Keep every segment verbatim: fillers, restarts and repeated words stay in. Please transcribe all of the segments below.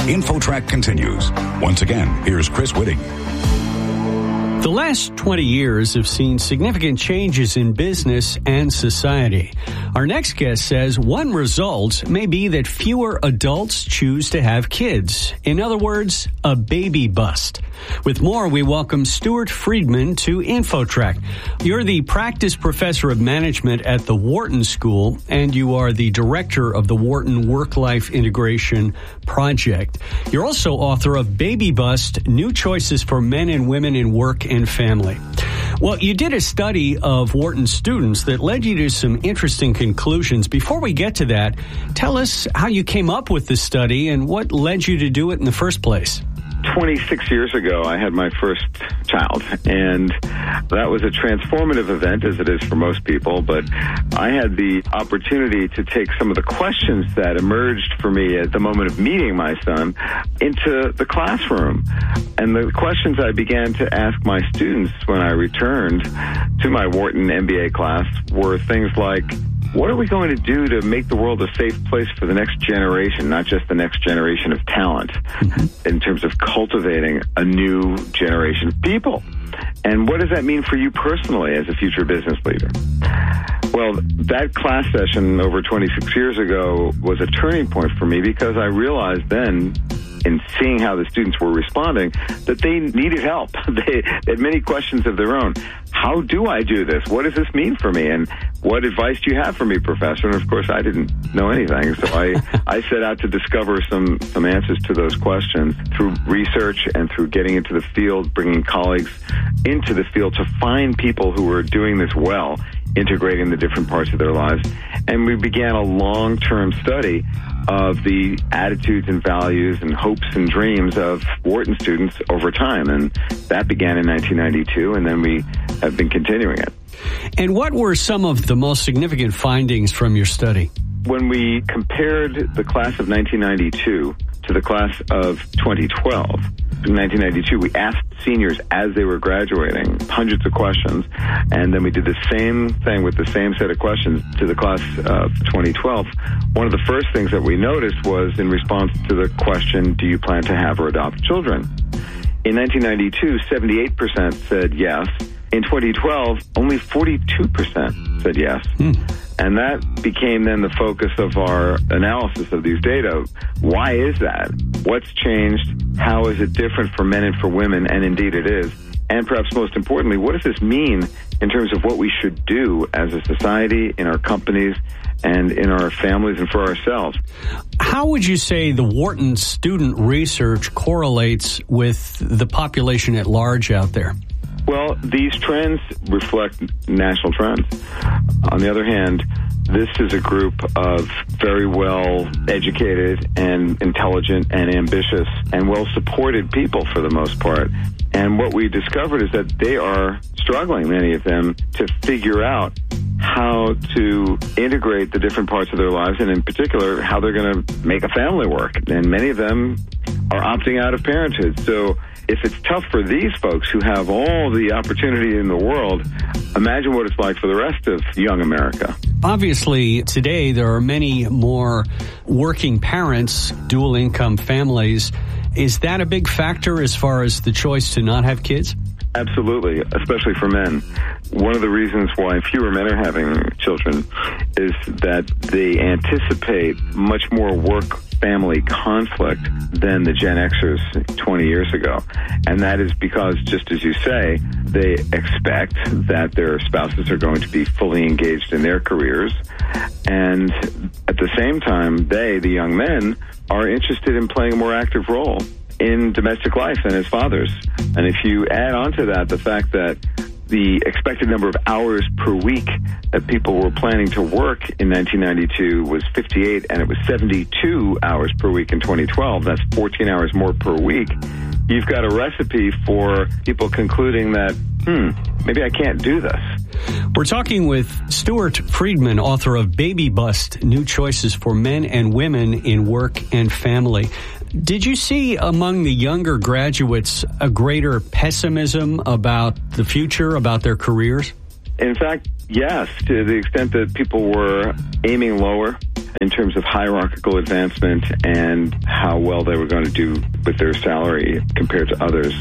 InfoTrack continues. Once again, here's Chris Whitting. The last twenty years have seen significant changes in business and society. Our next guest says one result may be that fewer adults choose to have kids. In other words, a baby bust. With more, we welcome Stuart Friedman to InfoTrack. You're the practice professor of management at the Wharton School, and you are the director of the Wharton Work-Life Integration Project. You're also author of Baby Bust, New Choices for Men and Women in Work and Family. Well, you did a study of Wharton students that led you to some interesting conclusions. Before we get to that, tell us how you came up with this study and what led you to do it in the first place. twenty-six years ago, I had my first child, and that was a transformative event, as it is for most people, but I had the opportunity to take some of the questions that emerged for me at the moment of meeting my son into the classroom. And the questions I began to ask my students when I returned to my Wharton M B A class were things like, what are we going to do to make the world a safe place for the next generation, not just the next generation of talent, mm-hmm. in terms of cultivating a new generation of people? And what does that mean for you personally as a future business leader? Well, that class session over twenty-six years ago was a turning point for me because I realized then, in seeing how the students were responding, that they needed help. They had many questions of their own. How do I do this? What does this mean for me? And what advice do you have for me, Professor? And of course, I didn't know anything. So I, I set out to discover some, some answers to those questions through research and through getting into the field, bringing colleagues into the field to find people who were doing this well, integrating the different parts of their lives. And we began a long-term study of the attitudes and values and hopes and dreams of Wharton students over time. And that began in nineteen ninety-two, and then we have been continuing it. And what were some of the most significant findings from your study? When we compared the class of nineteen ninety-two to the class of twenty twelve, in nineteen ninety-two, we asked seniors as they were graduating hundreds of questions, and then we did the same thing with the same set of questions to the class of twenty twelve. One of the first things that we noticed was in response to the question, do you plan to have or adopt children? In nineteen ninety-two, seventy-eight percent said yes. In twenty twelve, only forty-two percent said yes. Hmm. And that became then the focus of our analysis of these data. Why is that? What's changed? How is it different for men and for women? And indeed it is. And perhaps most importantly, what does this mean in terms of what we should do as a society, in our companies, and in our families and for ourselves? How would you say the Wharton student research correlates with the population at large out there? Well, these trends reflect national trends. On the other hand, this is a group of very well educated and intelligent and ambitious and well supported people for the most part. And what we discovered is that they are struggling, many of them, to figure out how to integrate the different parts of their lives, and in particular, how they're going to make a family work. And many of them are opting out of parenthood. So if it's tough for these folks who have all the opportunity in the world, imagine what it's like for the rest of young America. Obviously, today there are many more working parents, dual income families. Is that a big factor as far as the choice to not have kids? Absolutely, especially for men. One of the reasons why fewer men are having children is that they anticipate much more work-family conflict than the Gen Xers twenty years ago. And that is because, just as you say, they expect that their spouses are going to be fully engaged in their careers. And at the same time, they, the young men, are interested in playing a more active role in domestic life than as fathers. And if you add on to that the fact that the expected number of hours per week that people were planning to work in nineteen ninety-two was fifty-eight, and it was seventy-two hours per week in twenty twelve, that's fourteen hours more per week, you've got a recipe for people concluding that, hmm, maybe I can't do this. We're talking with Stuart Friedman, author of Baby Bust, New Choices for Men and Women in Work and Family. Did you see among the younger graduates a greater pessimism about the future, about their careers? In fact, yes, to the extent that people were aiming lower in terms of hierarchical advancement and how well they were going to do with their salary compared to others.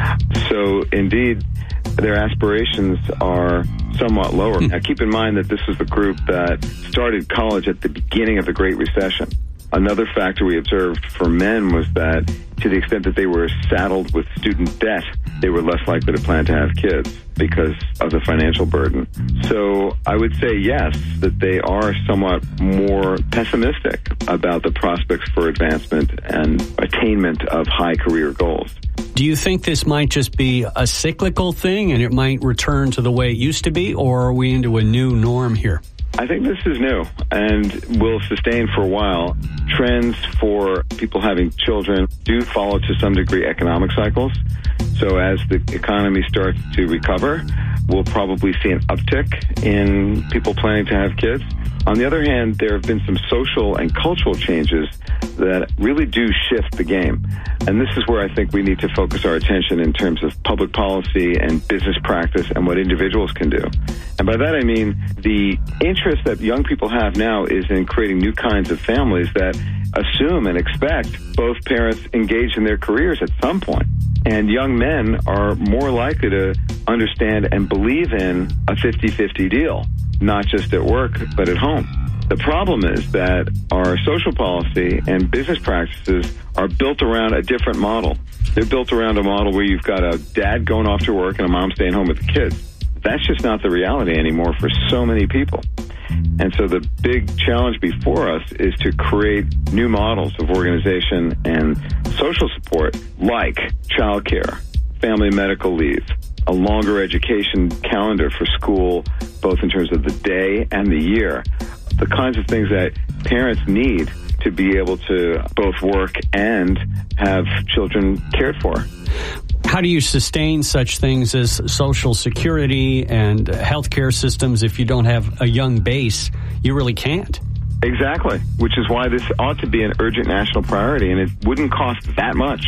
So, indeed, their aspirations are somewhat lower. Now, keep in mind that this was the group that started college at the beginning of the Great Recession. Another factor we observed for men was that to the extent that they were saddled with student debt, they were less likely to plan to have kids because of the financial burden. So I would say yes, that they are somewhat more pessimistic about the prospects for advancement and attainment of high career goals. Do you think this might just be a cyclical thing and it might return to the way it used to be, or are we into a new norm here? I think this is new and will sustain for a while. Trends for people having children do follow to some degree economic cycles. So as the economy starts to recover, we'll probably see an uptick in people planning to have kids. On the other hand, there have been some social and cultural changes that really do shift the game. And this is where I think we need to focus our attention in terms of public policy and business practice and what individuals can do. And by that I mean the interest that young people have now is in creating new kinds of families that assume and expect both parents engage in their careers at some point. And young men are more likely to understand and believe in a fifty-fifty deal, not just at work, but at home. The problem is that our social policy and business practices are built around a different model. They're built around a model where you've got a dad going off to work and a mom staying home with the kids. That's just not the reality anymore for so many people. And so the big challenge before us is to create new models of organization and social support like childcare, family medical leave, a longer education calendar for school, both in terms of the day and the year, the kinds of things that parents need to be able to both work and have children cared for. How do you sustain such things as Social Security and healthcare systems if you don't have a young base? You really can't. Exactly, which is why this ought to be an urgent national priority, and it wouldn't cost that much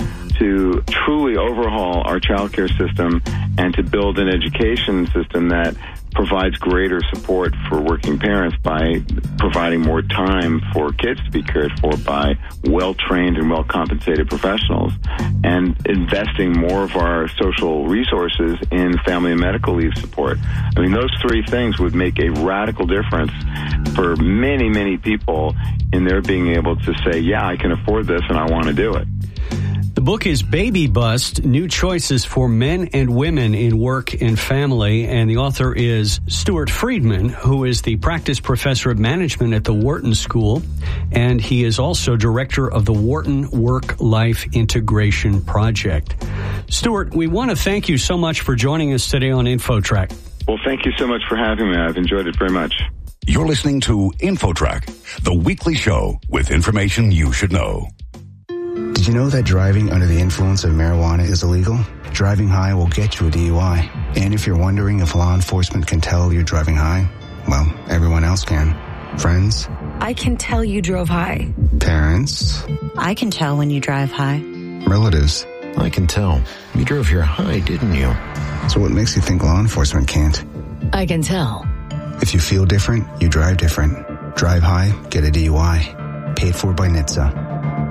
to truly overhaul our childcare system and to build an education system that provides greater support for working parents by providing more time for kids to be cared for by well-trained and well-compensated professionals, and investing more of our social resources in family and medical leave support. I mean, those three things would make a radical difference for many, many people in their being able to say, yeah, I can afford this and I want to do it. The book is Baby Bust, New Choices for Men and Women in Work and Family, and the author is Stuart Friedman, who is the practice professor of management at the Wharton School, and he is also director of the Wharton Work-Life Integration Project. Stuart, we want to thank you so much for joining us today on InfoTrack. Well, thank you so much for having me. I've enjoyed it very much. You're listening to InfoTrack, the weekly show with information you should know. Did you know that driving under the influence of marijuana is illegal? Driving high will get you a D U I. And if you're wondering if law enforcement can tell you're driving high, well, everyone else can. Friends? I can tell you drove high. Parents? I can tell when you drive high. Relatives? I can tell. You drove here high, didn't you? So what makes you think law enforcement can't? I can tell. If you feel different, you drive different. Drive high, get a D U I. Paid for by N H T S A.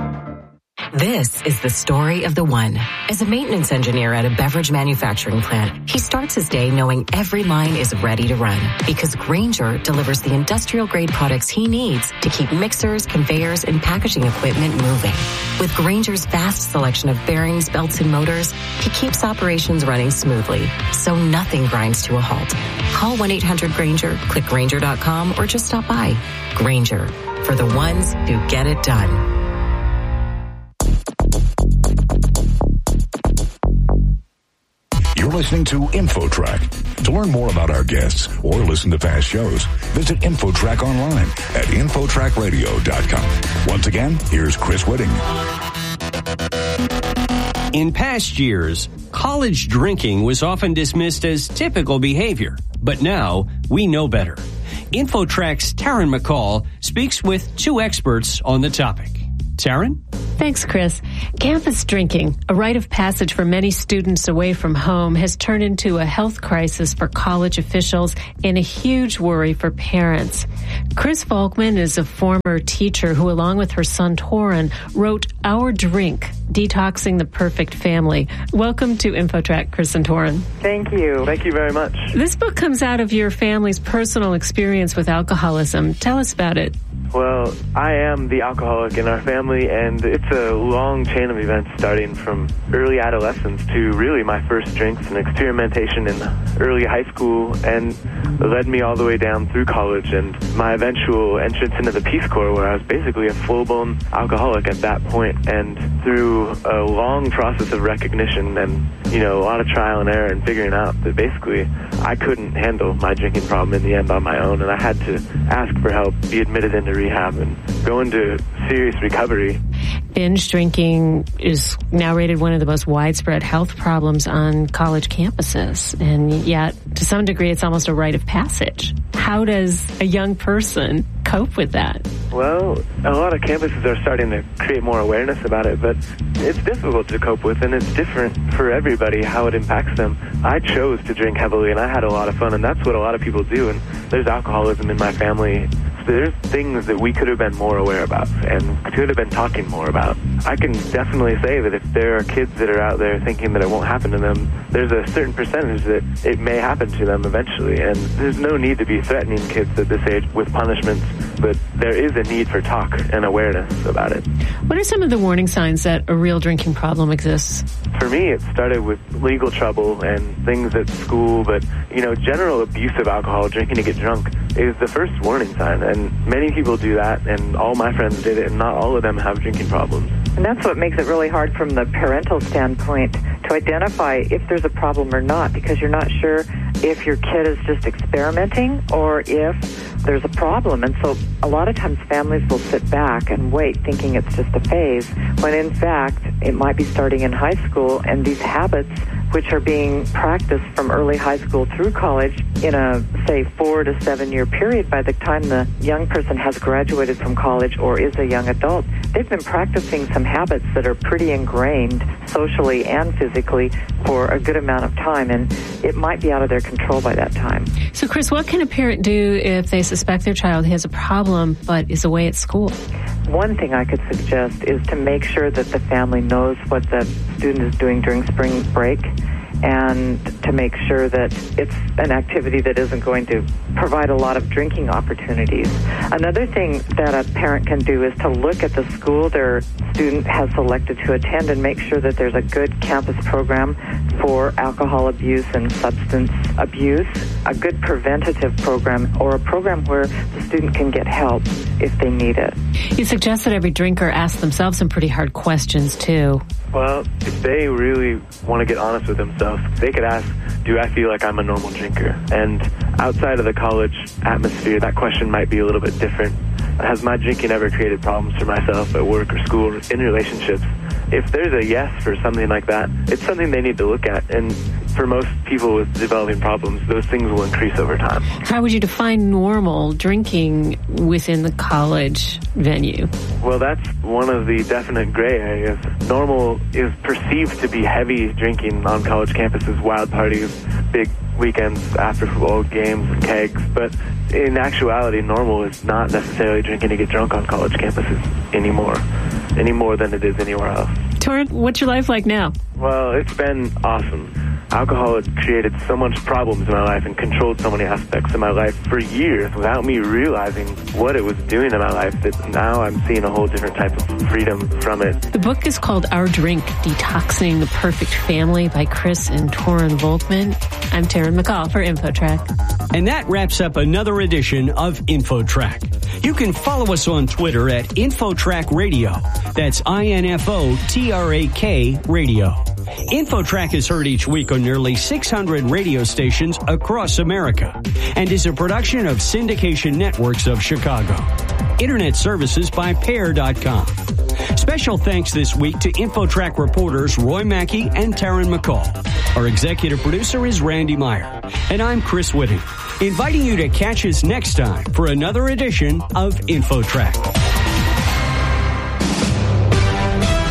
This is the story of the one. As a maintenance engineer at a beverage manufacturing plant, he starts his day knowing every line is ready to run because Grainger delivers the industrial-grade products he needs to keep mixers, conveyors, and packaging equipment moving. With Grainger's vast selection of bearings, belts, and motors, he keeps operations running smoothly, so nothing grinds to a halt. Call one eight hundred Grainger, click Grainger dot com, or just stop by. Grainger, for the ones who get it done. You're listening to InfoTrack. To learn more about our guests or listen to past shows, visit InfoTrack online at info track radio dot com. Once again, here's Chris Whitting. In past years, college drinking was often dismissed as typical behavior, but now we know better. InfoTrack's Taryn McCall speaks with two experts on the topic. Taryn? Thanks, Chris. Campus drinking, a rite of passage for many students away from home, has turned into a health crisis for college officials and a huge worry for parents. Chris Volkman is a former teacher who, along with her son Torin, wrote Our Drink, Detoxing the Perfect Family. Welcome to InfoTrack, Chris and Torin. Thank you. Thank you very much. This book comes out of your family's personal experience with alcoholism. Tell us about it. Well, I am the alcoholic in our family, and it's a long chain of events starting from early adolescence to really my first drinks and experimentation in early high school, and led me all the way down through college and my eventual entrance into the Peace Corps, where I was basically a full-blown alcoholic at that point. And through a long process of recognition and, you know, a lot of trial and error and figuring out that basically I couldn't handle my drinking problem in the end on my own, and I had to ask for help, be admitted into rehab, and go into serious recovery. Binge drinking is now rated one of the most widespread health problems on college campuses, and yet, to some degree, it's almost a rite of passage. How does a young person cope with that? Well, a lot of campuses are starting to create more awareness about it, but it's difficult to cope with, and it's different for everybody how it impacts them. I chose to drink heavily, and I had a lot of fun, and that's what a lot of people do, and there's alcoholism in my family. There's things that we could have been more aware about and could have been talking more about. I can definitely say that if there are kids that are out there thinking that it won't happen to them, there's a certain percentage that it may happen to them eventually. And there's no need to be threatening kids at this age with punishments, but there is a need for talk and awareness about it. What are some of the warning signs that a real drinking problem exists? For me, it started with legal trouble and things at school, but, you know, general abuse of alcohol, drinking to get drunk, is the first warning sign. And many people do that, and all my friends did it, and not all of them have drinking problems. And that's what makes it really hard from the parental standpoint to identify if there's a problem or not, because you're not sure if your kid is just experimenting or if there's a problem. And so a lot of times families will sit back and wait thinking it's just a phase, when in fact it might be starting in high school, and these habits, which are being practiced from early high school through college in a, say, four to seven year period, by the time the young person has graduated from college or is a young adult, they've been practicing some habits that are pretty ingrained socially and physically for a good amount of time, and it might be out of their control by that time. So, Chris, what can a parent do if they suspect their child has a problem but is away at school? One thing I could suggest is to make sure that the family knows what the student is doing during spring break, and to make sure that it's an activity that isn't going to provide a lot of drinking opportunities. Another thing that a parent can do is to look at the school their student has selected to attend and make sure that there's a good campus program for alcohol abuse and substance abuse, a good preventative program, or a program where the student can get help if they need it. You suggest that every drinker ask themselves some pretty hard questions, too. Well, if they really want to get honest with themselves, they could ask, do I feel like I'm a normal drinker? And outside of the college atmosphere, that question might be a little bit different. Has my drinking ever created problems for myself at work or school or in relationships? If there's a yes for something like that, it's something they need to look at. And for most people with developing problems, those things will increase over time. How would you define normal drinking within the college venue? Well, that's one of the definite gray areas. Normal is perceived to be heavy drinking on college campuses, wild parties, big weekends, after football games, and kegs. But in actuality, normal is not necessarily drinking to get drunk on college campuses anymore, any more than it is anywhere else. Torin, what's your life like now? Well, it's been awesome. Alcohol had created so much problems in my life and controlled so many aspects of my life for years without me realizing what it was doing in my life, that now I'm seeing a whole different type of freedom from it. The book is called Our Drink, Detoxing the Perfect Family by Chris and Torin Volkman. I'm Taryn McCall for InfoTrack. And that wraps up another edition of InfoTrack. You can follow us on Twitter at InfoTrack Radio. That's I N F O T R A K Radio. InfoTrack is heard each week on nearly six hundred radio stations across America and is a production of Syndication Networks of Chicago. Internet services by Pair dot com. Special thanks this week to InfoTrack reporters Roy Mackey and Taryn McCall. Our executive producer is Randy Meyer. And I'm Chris Whitting, inviting you to catch us next time for another edition of InfoTrack.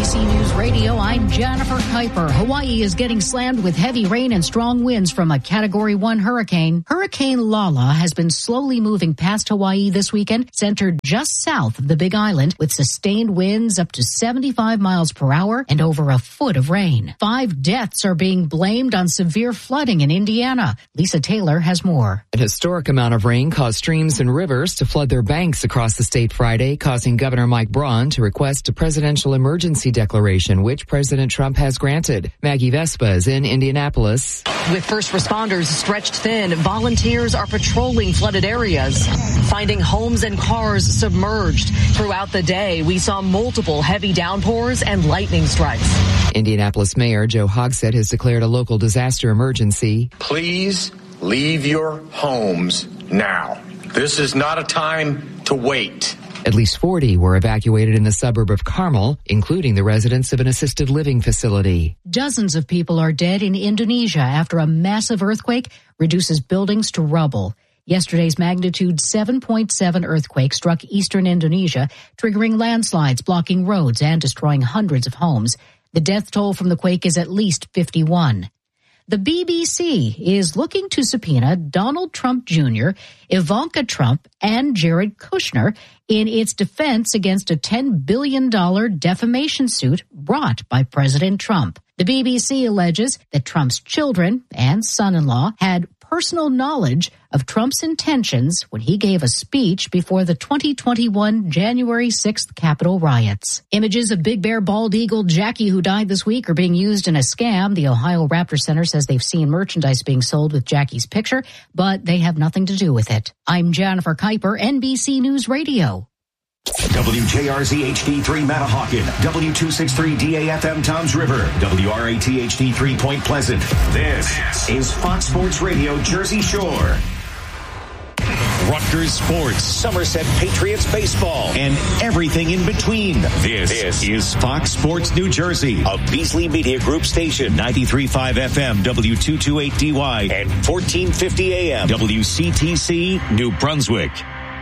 C News Radio, I'm Jennifer Kuiper. Hawaii is getting slammed with heavy rain and strong winds from a Category one hurricane. Hurricane Lala has been slowly moving past Hawaii this weekend, centered just south of the Big Island, with sustained winds up to seventy-five miles per hour and over a foot of rain. Five deaths are being blamed on severe flooding in Indiana. Lisa Taylor has more. An historic amount of rain caused streams and rivers to flood their banks across the state Friday, causing Governor Mike Braun to request a presidential emergency declaration, which President Trump has granted. Maggie Vespa is in Indianapolis. With first responders stretched thin, volunteers are patrolling flooded areas, finding homes and cars submerged. Throughout the day, we saw multiple heavy downpours and lightning strikes. Indianapolis Mayor Joe Hogsett has declared a local disaster emergency. Please leave your homes now. This is not a time to wait. At least forty were evacuated in the suburb of Carmel, including the residents of an assisted living facility. Dozens of people are dead in Indonesia after a massive earthquake reduces buildings to rubble. Yesterday's magnitude seven point seven earthquake struck eastern Indonesia, triggering landslides, blocking roads, and destroying hundreds of homes. The death toll from the quake is at least fifty-one. The B B C is looking to subpoena Donald Trump Junior, Ivanka Trump, and Jared Kushner in its defense against a ten billion dollars defamation suit brought by President Trump. The B B C alleges that Trump's children and son-in-law had personal knowledge of Trump's intentions when he gave a speech before the twenty twenty-one January sixth Capitol riots. Images of Big Bear bald eagle Jackie, who died this week, are being used in a scam. The Ohio Raptor Center says they've seen merchandise being sold with Jackie's picture, but they have nothing to do with it. I'm Jennifer Kuiper, N B C News Radio. W J R Z H D three Manahawkin, W two sixty-three D A F M Toms River, W R A T H D three Point Pleasant. This is Fox Sports Radio Jersey Shore. Rutgers Sports, Somerset Patriots baseball, and everything in between. This, this is Fox Sports New Jersey, a Beasley Media Group station, ninety-three point five F M, W two twenty-eight D Y, and fourteen fifty A M, W C T C, New Brunswick.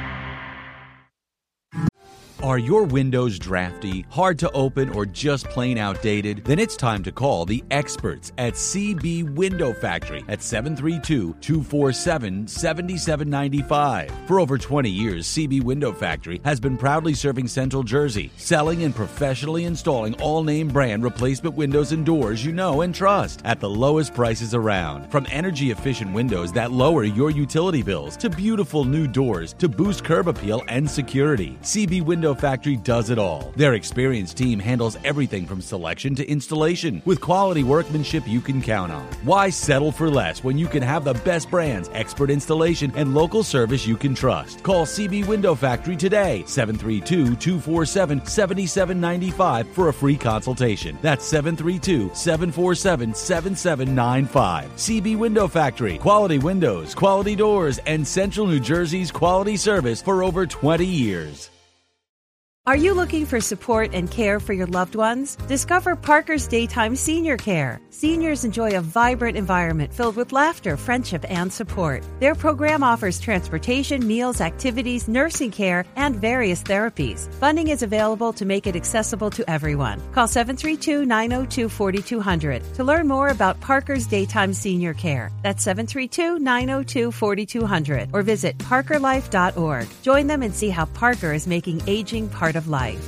Are your windows drafty, hard to open, or just plain outdated? Then it's time to call the experts at C B Window Factory at seven three two, two four seven, seven seven nine five. For over twenty years, C B Window Factory has been proudly serving Central Jersey, selling and professionally installing all-name brand replacement windows and doors you know and trust at the lowest prices around. From energy-efficient windows that lower your utility bills to beautiful new doors to boost curb appeal and security, C B Window Factory does it all. Their experienced team handles everything from selection to installation with quality workmanship you can count on. Why settle for less when you can have the best brands, expert installation, and local service you can trust? Call C B Window Factory today, seven three two, two four seven, seven seven nine five for a free consultation. That's seven three two, seven four seven, seven seven nine five. C B Window Factory, quality windows, quality doors, and Central New Jersey's quality service for over twenty years. Are you looking for support and care for your loved ones? Discover Parker's Daytime Senior Care. Seniors enjoy a vibrant environment filled with laughter, friendship, and support. Their program offers transportation, meals, activities, nursing care, and various therapies. Funding is available to make it accessible to everyone. Call seven three two, nine zero two, four two zero zero to learn more about Parker's Daytime Senior Care. That's seven three two, nine zero two, four two zero zero or visit parker life dot org. Join them and see how Parker is making aging part of life.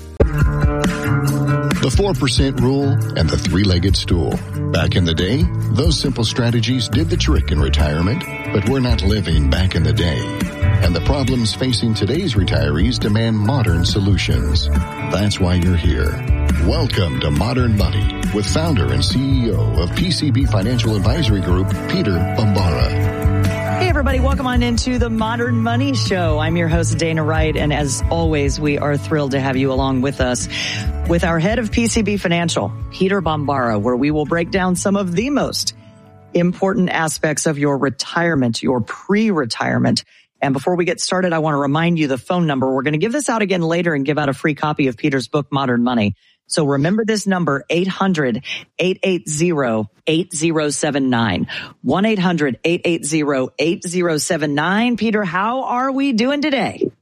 The four percent rule and the three-legged stool. Back in the day, those simple strategies did the trick in retirement, but we're not living back in the day. And the problems facing today's retirees demand modern solutions. That's why you're here. Welcome to Modern Money with founder and C E O of P C B Financial Advisory Group, Peter Bombara. Hey, everybody. Welcome on into the Modern Money Show. I'm your host, Dana Wright, and as always, we are thrilled to have you along with us with our head of P C B Financial, Peter Bombara, where we will break down some of the most important aspects of your retirement, your pre-retirement. And before we get started, I want to remind you the phone number. We're going to give this out again later and give out a free copy of Peter's book, Modern Money. So remember this number, eight hundred, eight eight zero, eight zero seven nine. one eight hundred, eight eight zero, eight zero seven nine. Peter, how are we doing today?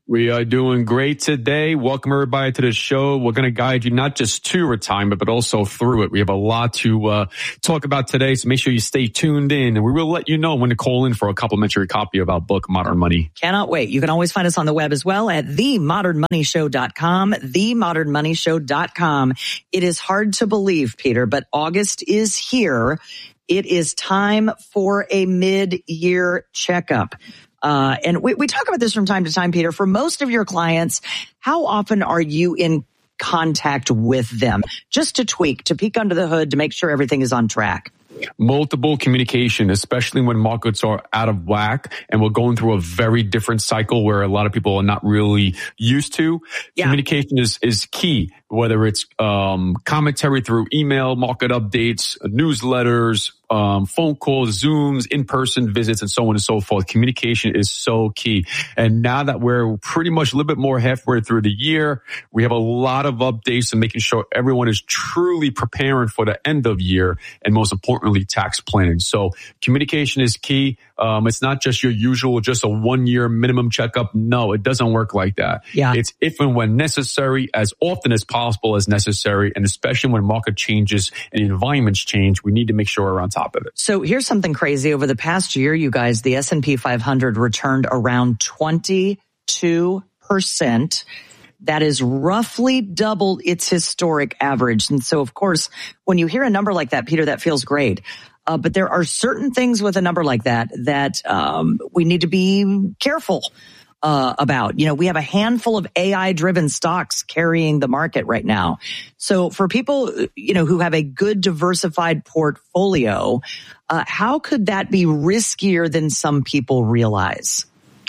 We are doing great today. Welcome everybody to the show. We're going to guide you not just to retirement, but also through it. We have a lot to uh, talk about today, so make sure you stay tuned in. And we will let you know when to call in for a complimentary copy of our book, Modern Money. Cannot wait. You can always find us on the web as well at the modern money show dot com, the modern money show dot com. It is hard to believe, Peter, but August is here. It is time for a mid-year checkup. Uh, and we, we talk about this from time to time, Peter. For most of your clients, how often are you in contact with them? Just to tweak, to peek under the hood, to make sure everything is on track. Multiple communication, especially when markets are out of whack and we're going through a very different cycle where a lot of people are not really used to. Yeah. Communication is, is key, whether it's um, commentary through email, market updates, newsletters, um, phone calls, Zooms, in-person visits, and so on and so forth. Communication is so key. And now that we're pretty much a little bit more halfway through the year, we have a lot of updates and making sure everyone is truly preparing for the end of year and most importantly, tax planning. So communication is key. Um, it's not just your usual, just a one-year minimum checkup. No, it doesn't work like that. Yeah. It's if and when necessary, as often as possible as necessary, and especially when market changes and environments change, we need to make sure we're on top of it. So here's something crazy. Over the past year, you guys, the S and P five hundred returned around twenty-two percent. That is roughly doubled its historic average. And so, of course, when you hear a number like that, Peter, that feels great. Uh, but there are certain things with a number like that that um, we need to be careful uh, about. You know, we have a handful of A I-driven stocks carrying the market right now. So for people, you know, who have a good diversified portfolio, uh, how could that be riskier than some people realize?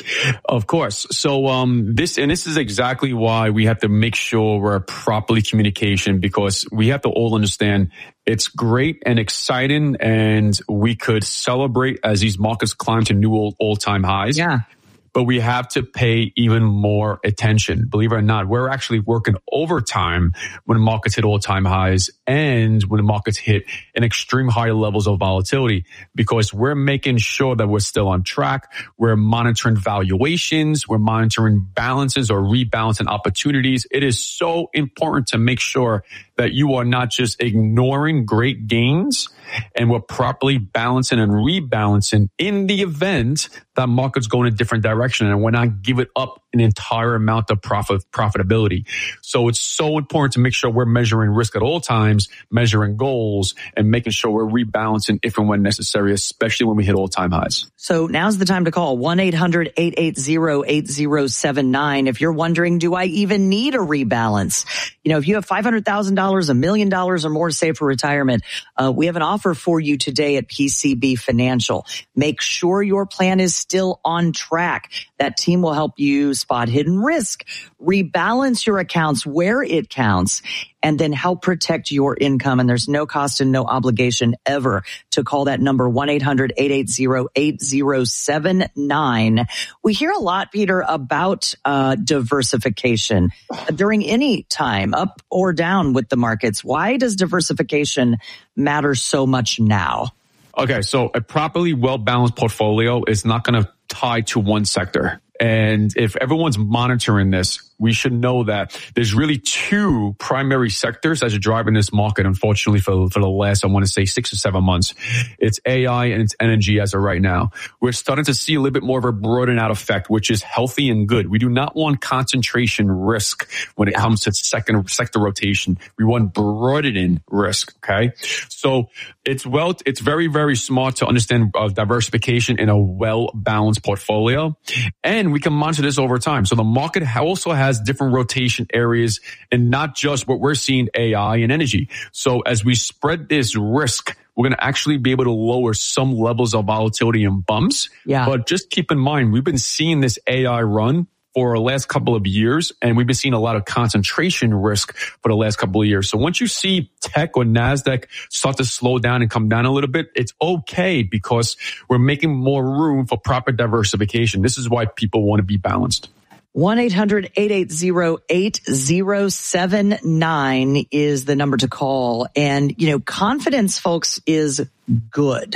Of course. So um this and this is exactly why we have to make sure we're properly communication, because we have to all understand it's great and exciting and we could celebrate as these markets climb to new all, all-time highs. Yeah. But we have to pay even more attention. Believe it or not, we're actually working overtime when markets hit all-time highs and when the markets hit an extreme high levels of volatility, because we're making sure that we're still on track. We're monitoring valuations. We're monitoring balances or rebalancing opportunities. It is so important to make sure that you are not just ignoring great gains and we're properly balancing and rebalancing in the event that markets go in a different direction and we're not giving up an entire amount of profit profitability. So it's so important to make sure we're measuring risk at all times, measuring goals, and making sure we're rebalancing if and when necessary, especially when we hit all-time highs. So now's the time to call one eight hundred eight eight zero eight zero seven nine. If you're wondering, do I even need a rebalance? You know, if you have five hundred thousand dollars, a million dollars or more to save for retirement, uh, we have an offer for you today at P C B Financial. Make sure your plan is still on track. That team will help you spot hidden risk, rebalance your accounts where it counts, and then help protect your income. And there's no cost and no obligation ever to call that number one eight hundred eight eight zero eight zero seven nine. We hear a lot, Peter, about uh, diversification during any time, up or down with the markets. Why does diversification matter so much now? Okay, so a properly well-balanced portfolio is not going to tie to one sector. And if everyone's monitoring this, we should know that there's really two primary sectors as are driving this market, unfortunately, for, for the last, I want to say, six or seven months. It's A I and it's energy as of right now. We're starting to see a little bit more of a broadening out effect, which is healthy and good. We do not want concentration risk when it comes to second sector rotation. We want broadening risk, okay? So it's well, it's very, very smart to understand uh, diversification in a well-balanced portfolio. And we can monitor this over time. So the market also has different rotation areas and not just what we're seeing, A I and energy. So as we spread this risk, we're going to actually be able to lower some levels of volatility and bumps. Yeah. But just keep in mind, we've been seeing this A I run for the last couple of years, and we've been seeing a lot of concentration risk for the last couple of years. So once you see tech or NASDAQ start to slow down and come down a little bit, it's okay because we're making more room for proper diversification. This is why people want to be balanced. one eight hundred eight eight zero eight zero seven nine is the number to call. And, you know, confidence, folks, is good.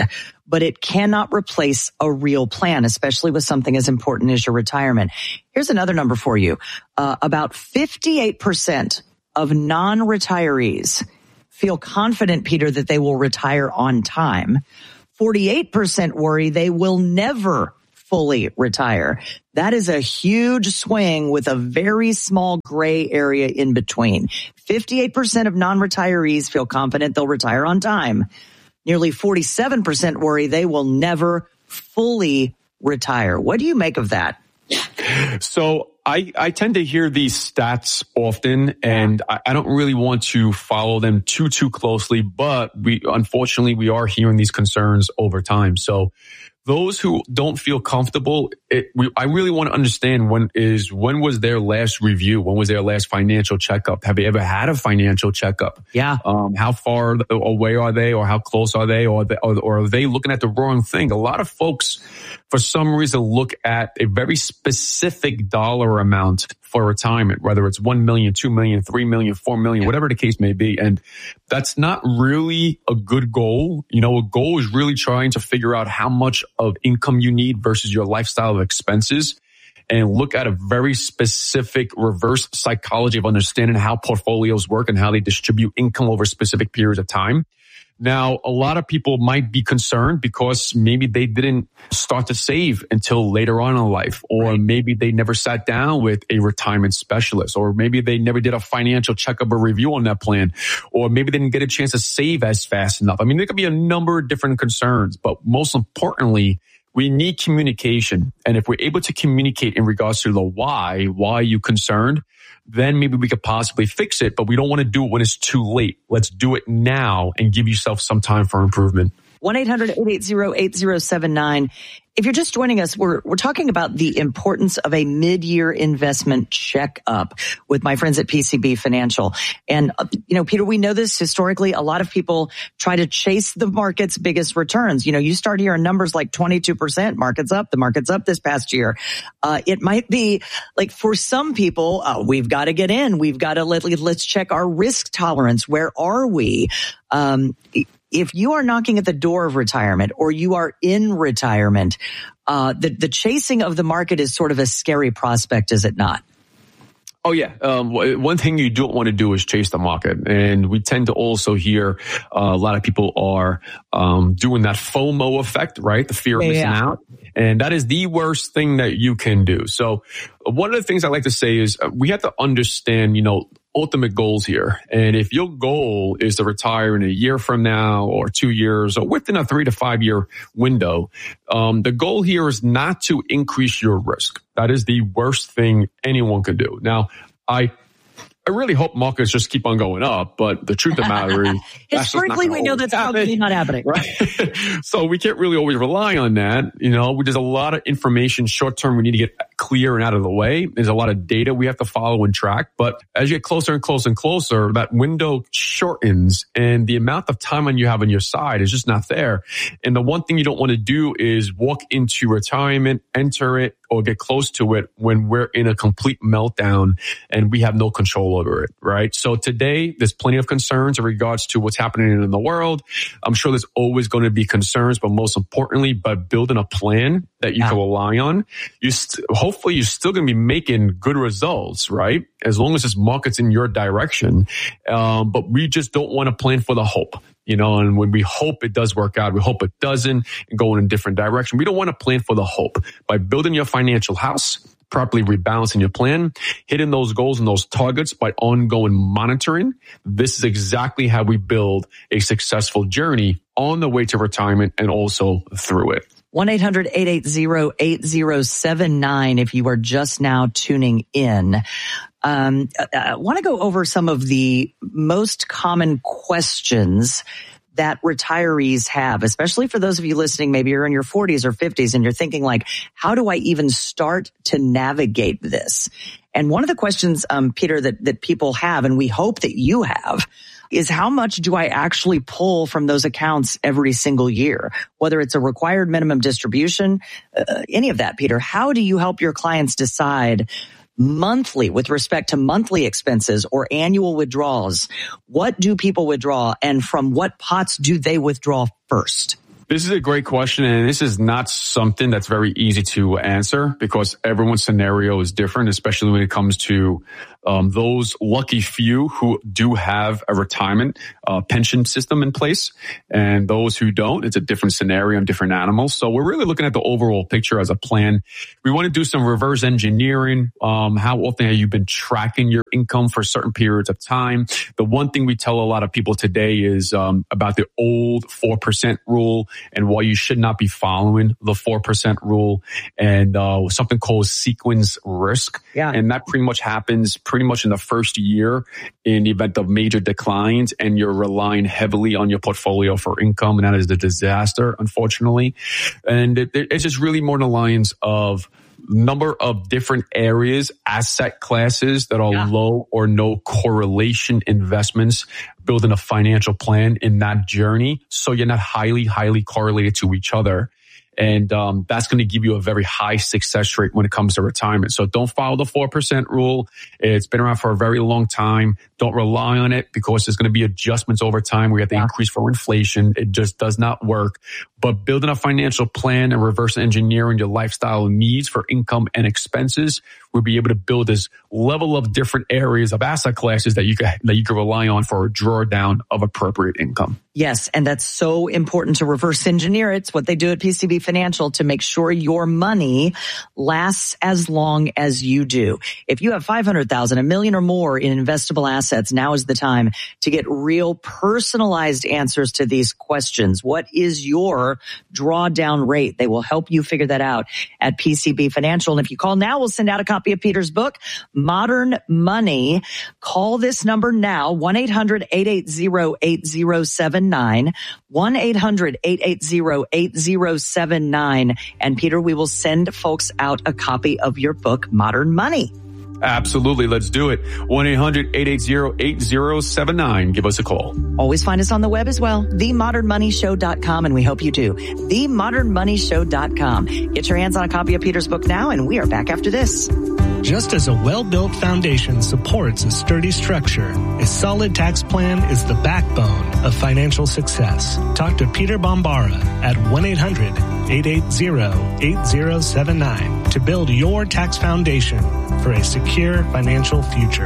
but it cannot replace a real plan, especially with something as important as your retirement. Here's another number for you. Uh, about fifty-eight percent of non-retirees feel confident, Peter, that they will retire on time. forty-eight percent worry they will never fully retire. That is a huge swing with a very small gray area in between. fifty-eight percent of non-retirees feel confident they'll retire on time. Nearly forty-seven percent worry they will never fully retire. What do you make of that? So I, I tend to hear these stats often, and I, I don't really want to follow them too, too closely, but we, unfortunately, we are hearing these concerns over time. So those who don't feel comfortable, it, we, I really want to understand when is, when was their last review? When was their last financial checkup? Have they ever had a financial checkup? Yeah. Um, how far away are they, or how close are they, or, they, or, or are they looking at the wrong thing? A lot of folks, for some reason, look at a very specific dollar amount for retirement, whether it's one million, two million, three million, four million, whatever the case may be. And that's not really a good goal. You know, a goal is really trying to figure out how much of income you need versus your lifestyle of expenses, and look at a very specific reverse psychology of understanding how portfolios work and how they distribute income over specific periods of time. Now, a lot of people might be concerned because maybe they didn't start to save until later on in life, or right. maybe they never sat down with a retirement specialist, or maybe they never did a financial checkup or review on that plan, or maybe they didn't get a chance to save as fast enough. I mean, there could be a number of different concerns, but most importantly, we need communication. And if we're able to communicate in regards to the why, why are you concerned, then maybe we could possibly fix it, but we don't want to do it when it's too late. Let's do it now and give yourself some time for improvement. one eight hundred, eight eight zero, eight zero seven nine. If you're just joining us, we're we're talking about the importance of a mid-year investment checkup with my friends at P C B Financial. And, uh, you know, Peter, we know this historically. A lot of people try to chase the market's biggest returns. You know, you start hearing numbers like twenty-two percent, market's up, the market's up this past year. Uh, it might be like for some people, uh, we've got to get in. We've got to let, let's check our risk tolerance. Where are we? Um, If you are knocking at the door of retirement, or you are in retirement, uh, the, the chasing of the market is sort of a scary prospect, is it not? Oh, yeah. Um, one thing you don't want to do is chase the market. And we tend to also hear uh, a lot of people are um, doing that FOMO effect, right? The fear of missing yeah. out. And that is the worst thing that you can do. So one of the things I like to say is uh, we have to understand, you know, ultimate goals here. And if your goal is to retire in a year from now, or two years, or within a three to five year window, um, the goal here is not to increase your risk. That is the worst thing anyone can do. Now, I I really hope markets just keep on going up, but the truth of the matter is, historically, we know that's probably not happening, right? So we can't really always rely on that. You know, there's a lot of information short term we need to get clear and out of the way. There's a lot of data we have to follow and track. But as you get closer and closer and closer, that window shortens, and the amount of time on you have on your side is just not there. And the one thing you don't want to do is walk into retirement, enter it, or get close to it when we're in a complete meltdown and we have no control over it, right? So today, there's plenty of concerns in regards to what's happening in the world. I'm sure there's always going to be concerns, but most importantly, by building a plan that you yeah. can rely on, you st- hopefully you're still going to be making good results, right? As long as this market's in your direction. Um, but we just don't want to plan for the hope. You know, and when we hope it does work out, we hope it doesn't, and go in a different direction. We don't want to plan for the hope. By building your financial house, properly rebalancing your plan, hitting those goals and those targets by ongoing monitoring, this is exactly how we build a successful journey on the way to retirement and also through it. one eight hundred, eight eight zero, eight zero seven nine if you are just now tuning in. Um, I want to go over some of the most common questions that retirees have, especially for those of you listening, maybe you're in your forties or fifties and you're thinking like, how do I even start to navigate this? And one of the questions, um, Peter, that, that people have, and we hope that you have, is how much do I actually pull from those accounts every single year? Whether it's a required minimum distribution, uh, any of that, Peter, how do you help your clients decide monthly with respect to monthly expenses or annual withdrawals? What do people withdraw, and from what pots do they withdraw first? This is a great question, and this is not something that's very easy to answer because everyone's scenario is different, especially when it comes to um, those lucky few who do have a retirement uh, pension system in place, and those who don't. It's a different scenario and different animals. So we're really looking at the overall picture as a plan. We want to do some reverse engineering. Um, how often have you been tracking your income for certain periods of time? The one thing we tell a lot of people today is um, about the old four percent rule and why you should not be following the four percent rule, and uh, something called sequence risk. Yeah. And that pretty much happens pretty much in the first year in the event of major declines, and you're relying heavily on your portfolio for income, and that is the disaster, unfortunately. And it, it's just really more in the lines of number of different areas, asset classes that are yeah. low or no correlation investments, building a financial plan in that journey so you're not highly, highly correlated to each other. And um, that's going to give you a very high success rate when it comes to retirement. So don't follow the four percent rule. It's been around for a very long time. Don't rely on it because there's going to be adjustments over time. We have to yeah. increase for inflation. It just does not work. But building a financial plan and reverse engineering your lifestyle needs for income and expenses, we'll be able to build this level of different areas of asset classes that you can, that you can rely on for a drawdown of appropriate income. Yes, and that's so important to reverse engineer. It's what they do at P C B Financial to make sure your money lasts as long as you do. If you have five hundred thousand dollars, a million or more in investable assets, now is the time to get real personalized answers to these questions. What is your drawdown rate? They will help you figure that out at P C B Financial. And if you call now, we'll send out a copy of Peter's book, Modern Money. Call this number now, one eight hundred eight eight zero eight zero seven nine, one eight hundred eight eight zero eight zero seven nine. And Peter, we will send folks out a copy of your book, Modern Money. Absolutely. Let's do it. one eight hundred eight eight zero eight zero seven nine. Give us a call. Always find us on the web as well, the modern money show dot com, and we hope you do. the modern money show dot com. Get your hands on a copy of Peter's book now, and we are back after this. Just as a well-built foundation supports a sturdy structure, a solid tax plan is the backbone of financial success. Talk to Peter Bombara at one eight hundred eight eight zero eight zero seven nine to build your tax foundation for a secure financial future.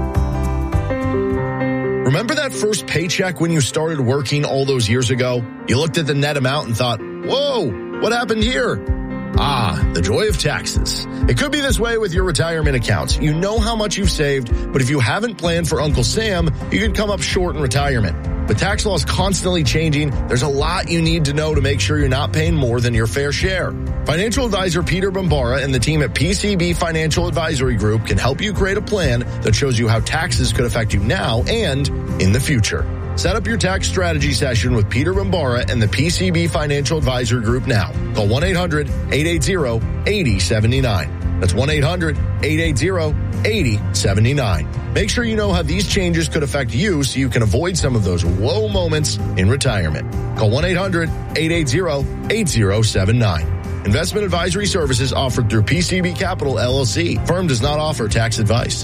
Remember that first paycheck when you started working all those years ago? You looked at the net amount and thought, whoa, what happened here? Ah, the joy of taxes. It could be this way with your retirement accounts. You know how much you've saved, but if you haven't planned for Uncle Sam, you could come up short in retirement. With tax laws constantly changing, there's a lot you need to know to make sure you're not paying more than your fair share. Financial advisor Peter Bombara and the team at P C B Financial Advisory Group can help you create a plan that shows you how taxes could affect you now and in the future. Set up your tax strategy session with Peter Bombara and the P C B Financial Advisory Group now. Call one eight hundred eight eight zero eight zero seven nine. That's one eight hundred eight eight zero eight zero seven nine. Make sure you know how these changes could affect you so you can avoid some of those low moments in retirement. Call one eight hundred eight eight zero eight zero seven nine. Investment advisory services offered through P C B Capital, L L C. Firm does not offer tax advice.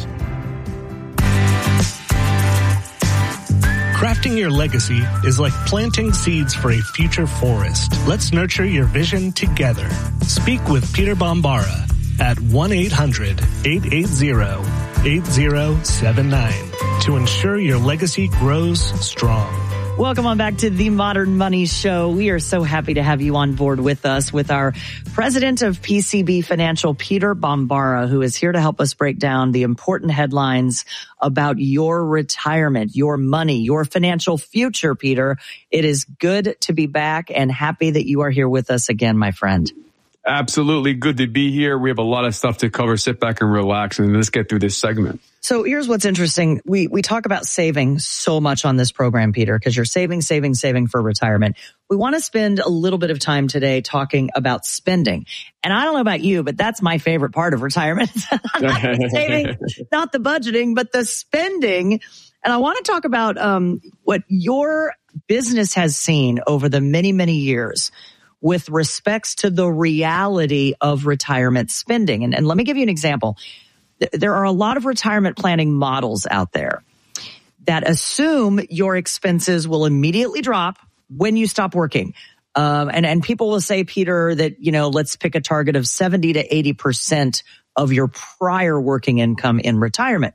Crafting your legacy is like planting seeds for a future forest. Let's nurture your vision together. Speak with Peter Bombara at one eight hundred eight eight zero eight zero seven nine to ensure your legacy grows strong. Welcome on back to the Modern Money Show. We are so happy to have you on board with us with our president of P C B Financial, Peter Bombara, who is here to help us break down the important headlines about your retirement, your money, your financial future, Peter. It is good to be back and happy that you are here with us again, my friend. Absolutely. Good to be here. We have a lot of stuff to cover. Sit back and relax, and let's get through this segment. So here's what's interesting. We we talk about saving so much on this program, Peter, because you're saving, saving, saving for retirement. We want to spend a little bit of time today talking about spending. And I don't know about you, but that's my favorite part of retirement. Not the saving, not the budgeting, but the spending. And I want to talk about um, what your business has seen over the many, many years with respects to the reality of retirement spending. And, and let me give you an example. There are a lot of retirement planning models out there that assume your expenses will immediately drop when you stop working. Um, and, and people will say, Peter, that, you know, let's pick a target of seventy to eighty percent of your prior working income in retirement.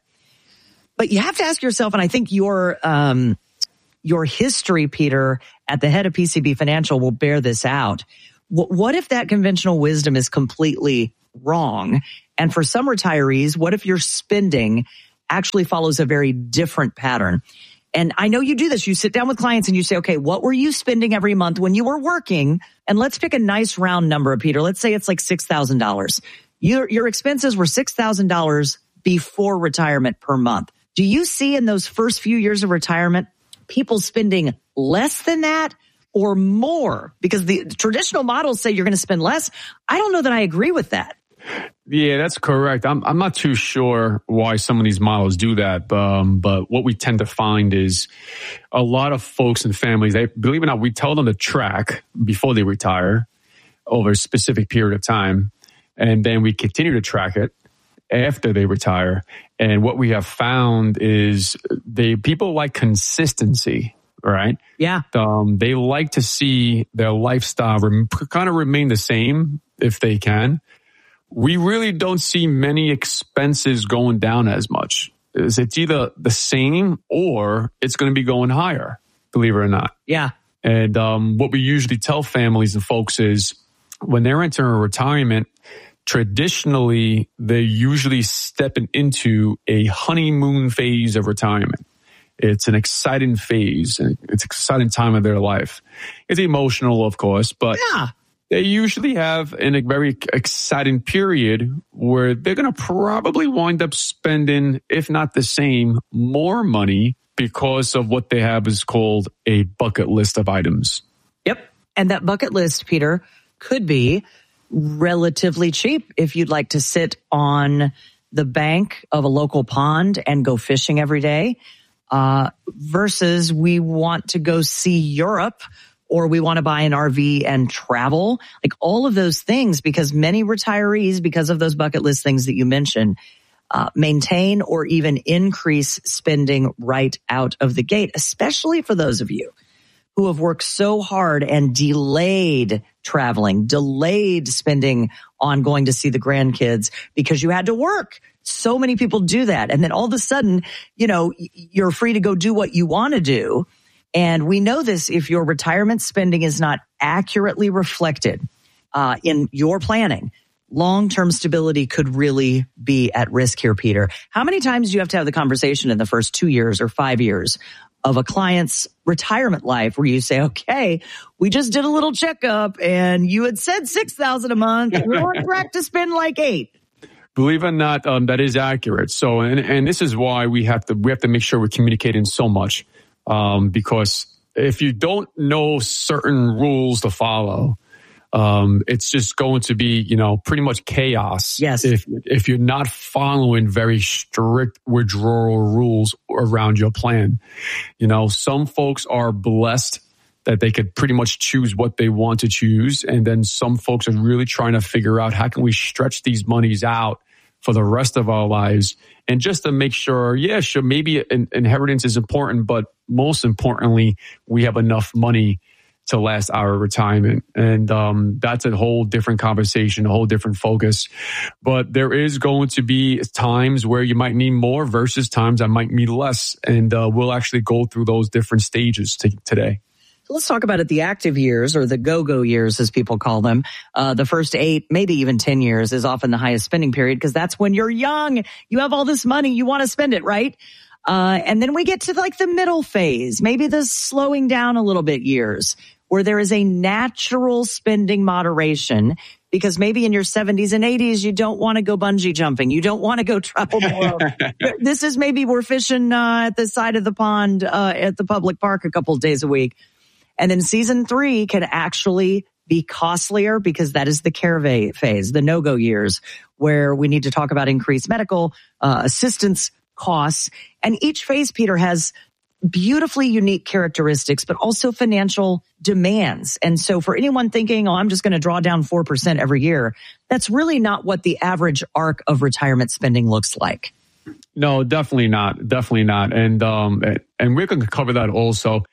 But you have to ask yourself, and I think your, um, your history, Peter, at the head of P C B Financial will bear this out. W- what if that conventional wisdom is completely wrong? And for some retirees, what if your spending actually follows a very different pattern? And I know you do this. You sit down with clients and you say, okay, what were you spending every month when you were working? And let's pick a nice round number, Peter. Let's say it's like six thousand dollars. Your, your expenses were six thousand dollars before retirement per month. Do you see in those first few years of retirement, people spending less than that or more? Because the traditional models say you're going to spend less. I don't know that I agree with that. Yeah, that's correct. I'm I'm not too sure why some of these models do that, um, but what we tend to find is a lot of folks and families, they believe it or not, we tell them to track before they retire over a specific period of time, and then we continue to track it after they retire. And what we have found is they people like consistency, right? Yeah. Um, they like to see their lifestyle rem- kind of remain the same if they can. We really don't see many expenses going down as much. It's either the same or it's going to be going higher, believe it or not. Yeah. And um, what we usually tell families and folks is when they're entering retirement, traditionally, they're usually stepping into a honeymoon phase of retirement. It's an exciting phase. And it's an exciting time of their life. It's emotional, of course, but yeah. They usually have in a very exciting period where they're going to probably wind up spending, if not the same, more money because of what they have is called a bucket list of items. Yep. And that bucket list, Peter, could be relatively cheap if you'd like to sit on the bank of a local pond and go fishing every day, uh, versus we want to go see Europe, or we want to buy an R V and travel, like all of those things, because many retirees, because of those bucket list things that you mentioned, uh, maintain or even increase spending right out of the gate, especially for those of you who have worked so hard and delayed traveling, delayed spending on going to see the grandkids because you had to work. So many people do that. And then all of a sudden, you know, you're free to go do what you want to do. And we know this if your retirement spending is not accurately reflected uh, in your planning. Long-term stability could really be at risk here, Peter. How many times do you have to have the conversation in the first two years or five years of a client's retirement life where you say, okay, we just did a little checkup and you had said six thousand dollars a month. We're on track to spend like eight. Believe it or not, um, that is accurate. So, and, and this is why we have to, we have to make sure we're communicating so much. Um, because if you don't know certain rules to follow, um, it's just going to be, you know, pretty much chaos. Yes. If, if you're not following very strict withdrawal rules around your plan. You know, some folks are blessed that they could pretty much choose what they want to choose. And then some folks are really trying to figure out how can we stretch these monies out for the rest of our lives. And just to make sure, yeah, sure, maybe an inheritance is important, but most importantly, we have enough money to last our retirement. And um, that's a whole different conversation, a whole different focus. But there is going to be times where you might need more versus times I might need less. And uh, we'll actually go through those different stages t- today. Let's talk about it. The active years, or the go-go years, as people call them. Uh, the first eight, maybe even ten years is often the highest spending period because that's when you're young. You have all this money. You want to spend it, right? Uh, and then we get to like the middle phase, maybe the slowing down a little bit years where there is a natural spending moderation because maybe in your seventies and eighties, you don't want to go bungee jumping. You don't want to go travel the world. This is maybe we're fishing uh, at the side of the pond uh, at the public park a couple of days a week. And then season three can actually be costlier because that is the care phase, the no-go years, where we need to talk about increased medical uh, assistance costs. And each phase, Peter, has beautifully unique characteristics, but also financial demands. And so for anyone thinking, oh, I'm just going to draw down four percent every year, that's really not what the average arc of retirement spending looks like. No, definitely not. Definitely not. And, um, and we're going to cover that also.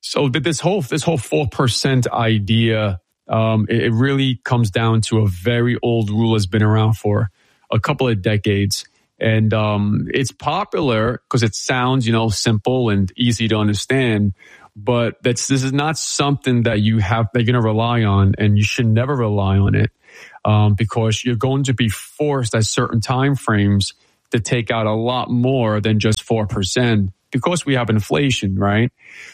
So this whole this whole four percent idea, um, it, it really comes down to a very old rule that's been around for a couple of decades. And um, it's popular because it sounds, you know, simple and easy to understand. But that's this is not something that you have that you're going to rely on, and you should never rely on it um, because you're going to be forced at certain time frames to take out a lot more than just four percent because we have inflation, right?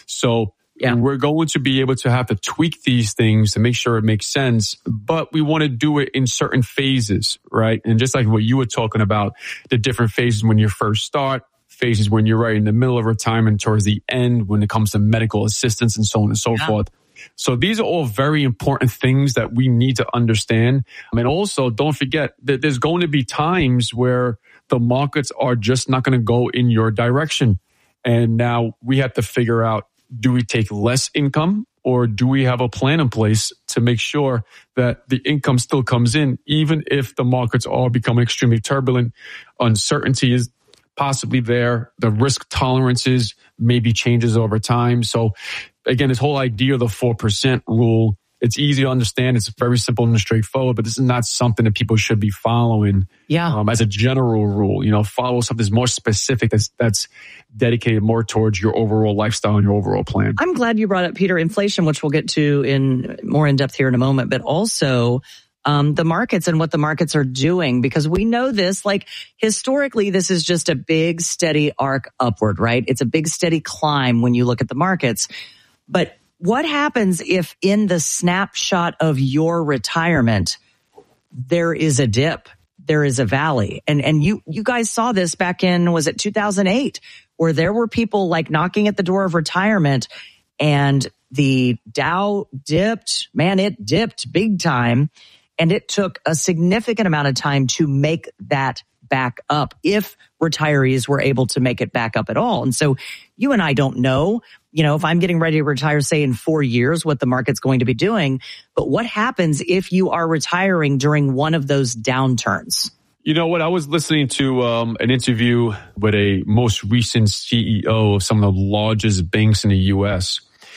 So yeah. we're going to be able to have to tweak these things to make sure it makes sense, but we want to do it in certain phases, right? And just like what you were talking about, the different phases when you first start, phases when you're right in the middle of retirement, towards the end when it comes to medical assistance and so on and so yeah. forth. So these are all very important things that we need to understand. And also, don't forget that there's going to be times where the markets are just not going to go in your direction. And now we have to figure out, do we take less income or do we have a plan in place to make sure that the income still comes in, even if the markets are becoming extremely turbulent? Uncertainty is possibly there. The risk tolerances maybe changes over time. So again, this whole idea of the four percent rule, it's easy to understand. It's very simple and straightforward, but this is not something that people should be following yeah. um, as a general rule. You know, follow something that's more specific, that's, that's dedicated more towards your overall lifestyle and your overall plan. I'm glad you brought up, Peter, inflation, which we'll get to in more in depth here in a moment, but also um, the markets and what the markets are doing, because we know this, like historically, this is just a big, steady arc upward, right? It's a big, steady climb when you look at the markets. But what happens if in the snapshot of your retirement, there is a dip, there is a valley? And and you you guys saw this back in, was it two thousand eight, where there were people like knocking at the door of retirement and the Dow dipped, man, it dipped big time. And it took a significant amount of time to make that back up if retirees were able to make it back up at all. And so you and I don't know, you know, if I'm getting ready to retire, say in four years, what the market's going to be doing. But what happens if you are retiring during one of those downturns? You know what? I was listening to um, an interview with a most recent C E O of some of the largest banks in the U S.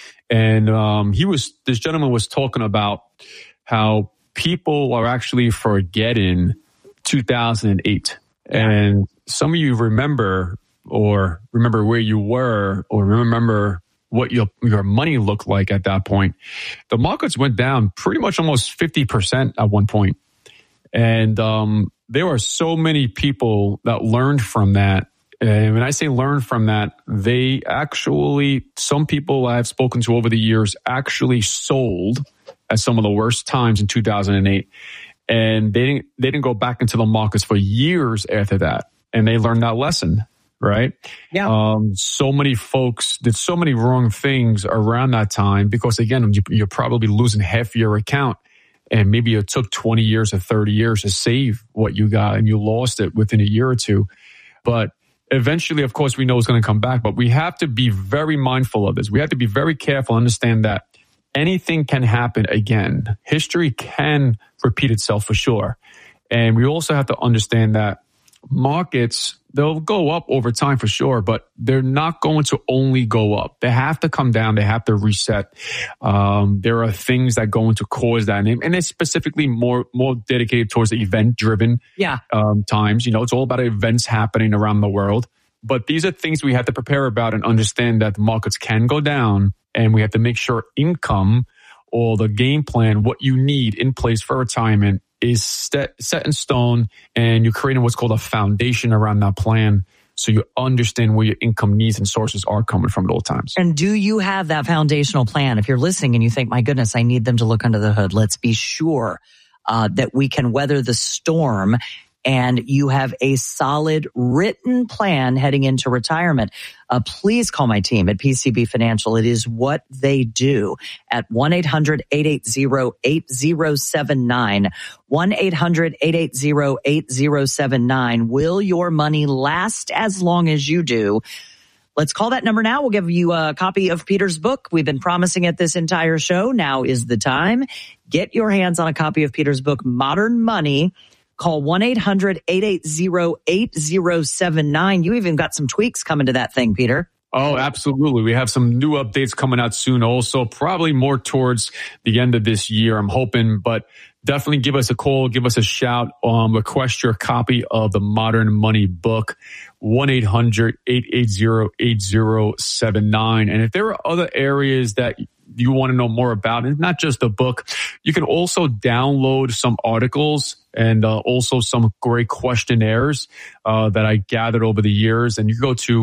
And um, he was, this gentleman was talking about how people are actually forgetting two thousand eight. And some of you remember or remember where you were or remember what your your money looked like at that point. The markets went down pretty much almost fifty percent at one point. And um, there are so many people that learned from that. And when I say learn from that, they actually, some people I've spoken to over the years actually sold at some of the worst times in two thousand eight. And they didn't, they didn't go back into the markets for years after that. And they learned that lesson, right? Yeah. Um, so many folks did so many wrong things around that time because, again, you, you're probably losing half your account. And maybe it took twenty years or thirty years to save what you got and you lost it within a year or two. But eventually, of course, we know it's going to come back. But we have to be very mindful of this. We have to be very careful, understand that anything can happen again. History can repeat itself for sure. And we also have to understand that markets, they'll go up over time for sure, but they're not going to only go up. They have to come down. They have to reset. Um, there are things that go into cause that. And it's specifically more, more dedicated towards the event-driven yeah. um, times. You know, it's all about events happening around the world. But these are things we have to prepare about and understand that the markets can go down. And we have to make sure income or the game plan, what you need in place for retirement, is set, set in stone. And you're creating what's called a foundation around that plan so you understand where your income needs and sources are coming from at all times. And do you have that foundational plan? If you're listening and you think, my goodness, I need them to look under the hood, let's be sure uh, that we can weather the storm and you have a solid written plan heading into retirement. Uh, please call my team at P C B Financial. It is what they do at one eight hundred eight eight zero eight zero seven nine. one eight hundred eight eight zero eight zero seven nine. Will your money last as long as you do? Let's call that number now. We'll give you a copy of Peter's book. We've been promising it this entire show. Now is the time. Get your hands on a copy of Peter's book, Modern Money. Call one eight hundred eight eight zero eight zero seven nine. You even got some tweaks coming to that thing, Peter. Oh, absolutely. We have some new updates coming out soon also, probably more towards the end of this year, I'm hoping. But definitely give us a call, give us a shout, um, request your copy of the Modern Money book, one eight hundred eight eight zero eight zero seven nine. And if there are other areas that you want to know more about, and not just the book, you can also download some articles and uh, also some great questionnaires uh, that I gathered over the years. And you go to